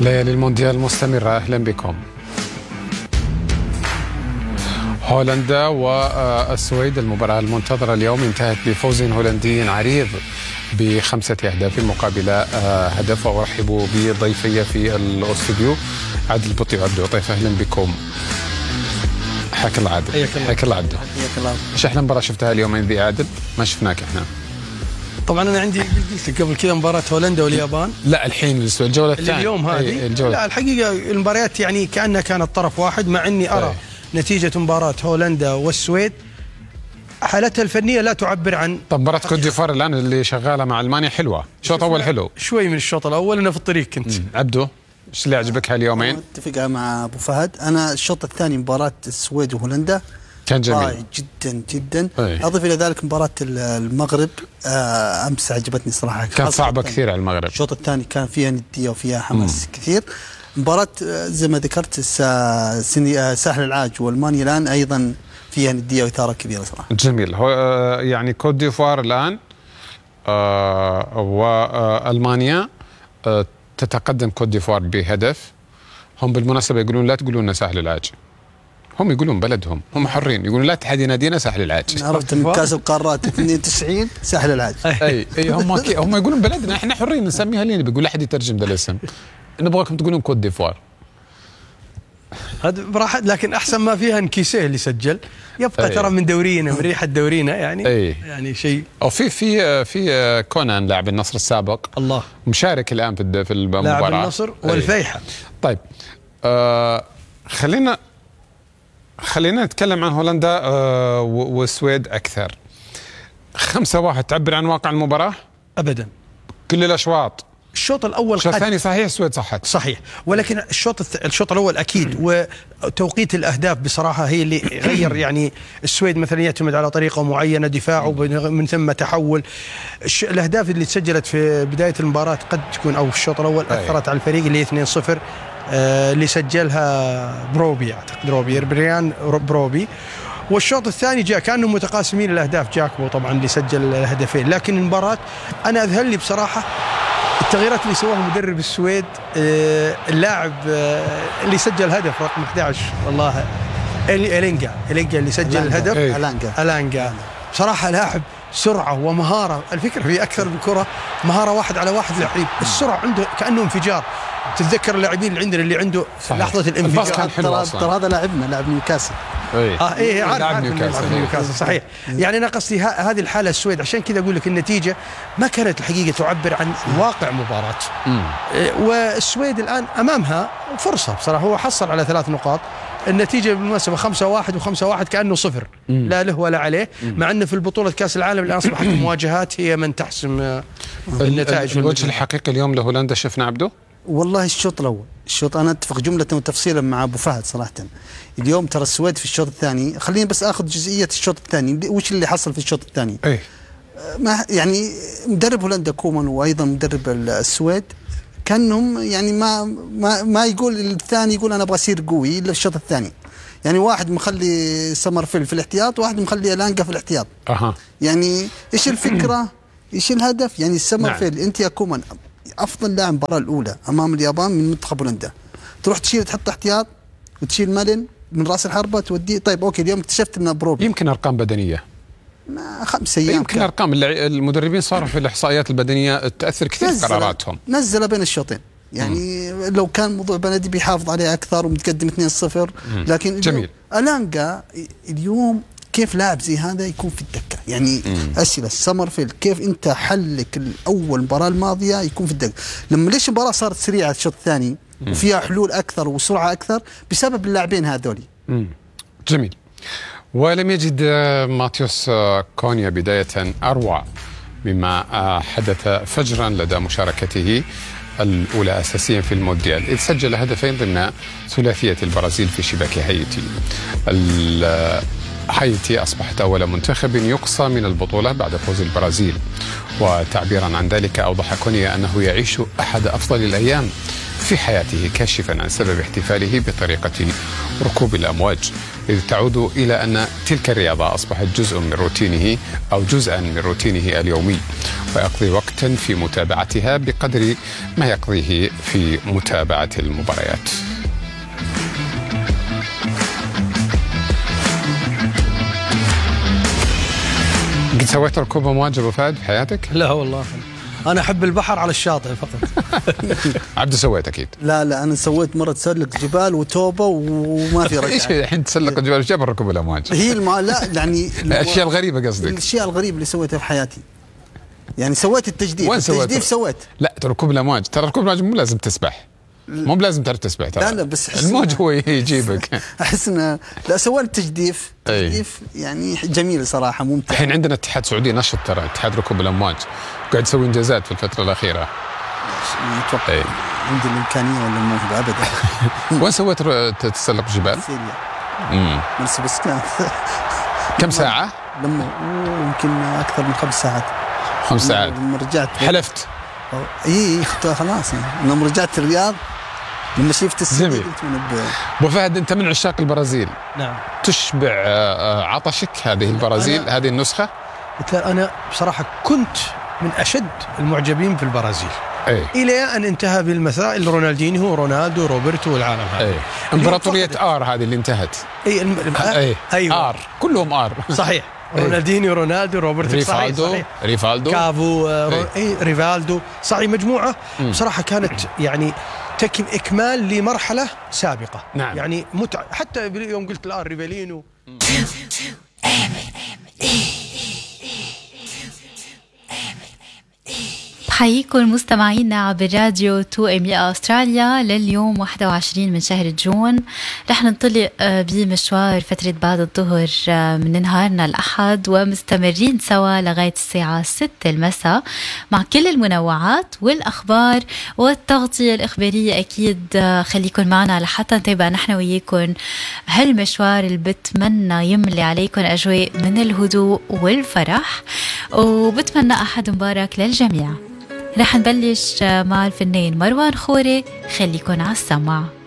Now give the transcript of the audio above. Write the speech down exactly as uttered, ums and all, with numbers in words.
ليالي المونديال مستمرة، أهلا بكم. هولندا والسويد، المباراة المنتظرة اليوم انتهت بفوز هولندي عريض بخمسة أهداف مقابل هدف. وأرحب بضيفي في الاستوديو عادل البطي وعبد العطيف، أهلا بكم. حياك الله عادل. حياك الله عبد. حياك الله. ايش احلى مباراة شفتها اليوم ذي عادل؟ ما شفناك احنا. طبعا انا عندي قلت لك قبل كذا مباراة هولندا واليابان. لا الحين الجولة الثانية اليوم هذه. لا الحقيقة المباريات يعني كأنها كانت طرف واحد، مع اني ارى أي. نتيجة مباراة هولندا والسويد حالتها الفنية لا تعبر عن. طب مباراة كوت ديفوار الان اللي شغالة مع المانيا حلوة، شوط اول حلو. شوي من الشوط الاول، انا في الطريق كنت. عبدو ايش اللي عجبك هاليومين؟ اتفق مع ابو فهد، انا الشوط الثاني مباراة السويد وهولندا كان جميل رائع جدا جدا. أي. اضف الى ذلك مباراة المغرب آه امس عجبتني صراحة، كانت صعبة كثير على المغرب. الشوط الثاني كان فيها ندية وفيها حماس مم. كثير. مباراة زي ما ذكرت ساحل العاج والمانيا الان ايضا فيها ندية وإثارة كبيرة صراحة. جميل. هو يعني كوت ديفوار الان آه والمانيا آه تتقدم كوت ديفوار بهدف. هم بالمناسبة يقولون لا تقولون ساحل العاج، هم يقولون بلدهم، هم حرين يقولون لا اتحاد ينادينا ساحل العاج. عرفت من كاس القارات اثنين وتسعين ساحل العاج. اي اي هم هم يقولون بلدنا، احنا حرين نسميها اللي بيقول لا احد يترجم ذا الاسم، نبغاكم تقولون كوت ديفوار. هذا براحة، لكن احسن ما فيها انكيسيه اللي سجل يبقى أي. ترى من دورينا، من ريحه دورينا يعني. أي. يعني شيء. او في في في كونان لاعب النصر السابق الله مشارك الان في المباراه، لاعب النصر والفيحة. طيب آه خلينا خلينا نتكلم عن هولندا آه والسويد اكثر. خمسة واحد تعبر عن واقع المباراه؟ ابدا. كل الاشواط. الشوط الاول الشوط الثاني صحيح السويد صحت صحيح، ولكن الشوط الشوط الاول اكيد، وتوقيت الاهداف بصراحه هي اللي غير. يعني السويد مثلا يعتمد على طريقه معينه، دفاعه من ثم تحول. الاهداف اللي تسجلت في بدايه المباراه قد تكون او في الشوط الاول اثرت على الفريق، اللي هي اثنين صفر آه اللي سجلها بروبي، اعتقد روبي بريان بروبي. والشوط الثاني جاء كانوا متقاسمين الاهداف، جاكبو طبعا اللي سجل الهدفين. لكن المباراه انا اذهل لي بصراحه التغييرات اللي سواها مدرب السويد. اللاعب اللي سجل هدف رقم أحد عشر والله إلينجا إلينجا اللي سجل الهدف. ألانجا ألانجا بصراحة لاعب سرعة ومهارة. الفكرة في أكثر من كرة مهارة واحد على واحد لعيب، السرعة عنده كأنه انفجار. تتذكر اللاعبين اللي عندنا اللي عنده صحيح. لحظة الانفجار. ترى هذا لاعبنا لاعب نيوكاسل. ايه اه ايه عارف نيوكاسل. نيوكاسل صحيح. يعني انا قصدي هذه الحاله السويد، عشان كذا اقول لك النتيجه ما كانت الحقيقه تعبر عن واقع مباراه. إيه والسويد الان امامها فرصه بصراحه، هو حصل على ثلاث نقاط. النتيجه بالمناسبه خمسة واحد وخمسة واحد كانه صفر، مم. لا له ولا عليه، مم. مع انه في البطوله كاس العالم الان اصبحت المواجهات هي من تحسم النتائج. الوجه الحقيقي اليوم لهولندا شفنا عبده؟ والله الشوط الاول، الشوط انا اتفق جمله وتفصيلا مع ابو فهد صراحه. اليوم ترى السويد في الشوط الثاني، خليني بس اخذ جزئيه الشوط الثاني، وش اللي حصل في الشوط الثاني؟ ايه ما يعني مدرب هولندا كومان وايضا مدرب السويد كانهم يعني ما ما ما يقول الثاني يقول انا ابغى اصير قوي الا الشوط الثاني. يعني واحد مخلي سمرفيل في الاحتياط، واحد مخلي ألانجا في الاحتياط. اها يعني ايش الفكره؟ ايش الهدف؟ يعني سمرفيل نعم. انت يا كومان افضل لاعب المباراه الاولى امام اليابان من منتخب هولندا، تروح تشيل تحط احتياط وتشيل مالين من راس الحربه توديه. طيب اوكي اليوم اكتشفت انه بروبي يمكن ارقام بدنيه، ما خمس ايام يمكن ارقام المدربين صاروا في الاحصائيات البدنيه تاثر كثير في قراراتهم. نزل بين الشوطين يعني مم. لو كان موضوع بلدي بيحافظ عليه اكثر ومتقدم اثنين صفر. لكن جميل. ألانجا اليوم كيف لاعب زي هذا يكون في الدكه؟ يعني مم. اسئله سمرفيلد كيف انت حلك الاول المباراه الماضيه يكون في الدكه؟ لما ليش المباراه صارت سريعه الشوط الثاني وفيها حلول اكثر وسرعه اكثر؟ بسبب اللاعبين هذولي. جميل. ولم يجد ماتيوس كونيا بدايه اروع مما حدث فجرا لدى مشاركته الأولى أساسيا في المونديال، إذ سجل هدفين ضمن ثلاثية البرازيل في شباك هايتي. هايتي أصبحت أول منتخب يقصى من البطولة بعد فوز البرازيل، وتعبيرا عن ذلك أوضح كونيا أنه يعيش أحد أفضل الأيام في حياته، كاشفا عن سبب احتفاله بطريقة ركوب الأمواج، إذ تعود إلى أن تلك الرياضة أصبحت جزء من روتينه أو جزءا من روتينه اليومي، ويقضي وقت وقتا في متابعتها بقدر ما يقضيه في متابعة المباريات. قد سويت ركوب أمواج أبو فهد في حياتك؟ لا والله أنا أحب البحر على الشاطئ فقط. عبد سويت أكيد. لا لا أنا سويت مرة تسلق جبال وتوبة وما في رجعة. إيش الحين تسلق جبال جبل ركوب الأمواج؟ هي الما لا يعني الأشياء الغريبة قصدك؟ الأشياء الغريبة اللي سويتها في حياتي. يعني سويت التجديف. وين سويت؟ التجديف سويت. لا ركوب الأمواج، ترى ركوب الأمواج مو لازم تسبح. مو بلازم تعرف تسبح ترى. لا لا بس الموج هو يجيبك. احس انه لا سوينا التجديف تجديف يعني جميل صراحه ممتع. الحين عندنا اتحاد سعودي نشط ترى، اتحاد ركوب الامواج قاعد يسوي انجازات في الفتره الاخيره. اتوقع أي. عندي الامكانيه ولا مو ابدا. وين سويت تتسلق جبال؟ سوريا. امم بس بس كانت كم ساعه؟ لما يمكن اكثر من خمس ساعات. خمس ساعات لما رجعت حلفت؟ اي اي خلاص يعني. لما رجعت الرياض لما شفت السيدي قلت من ابو فهد انت من عشاق البرازيل. نعم. تشبع عطشك هذه البرازيل هذه النسخه؟ انا بصراحه كنت من اشد المعجبين في البرازيل. أي. الى ان انتهى بالمسائل رونالدينيو رونالدو روبرتو والعالم هذا. أي. امبراطوريه ار هذه اللي انتهت. اي الم... أي. ايوه ار كلهم ار. صحيح. رونالدينيو رونالدو روبرتو ريفالدو صحيح. ريفالدو كافو رو... أي. اي ريفالدو صحيح. مجموعه م. بصراحه كانت يعني تكم إكمال لمرحلة سابقة. نعم. يعني متع... حتى يوم قلت الآن ريفيلينو. بحييكم مستمعينا عبر راديو تو ام اي استراليا لليوم واحد وعشرين من شهر جون. رح ننطلق بمشوار فترة بعد الظهر من نهارنا الأحد ومستمرين سوا لغاية الساعة ستة المساء مع كل المنوعات والأخبار والتغطية الإخبارية. أكيد خليكن معنا لحتى نتابع نحن وياكم هالمشوار اللي بتمنى يملي عليكم أجواء من الهدوء والفرح، وبتمنى أحد مبارك للجميع. رح نبلش مع الفنان مروان خوري، خليكن على السمع.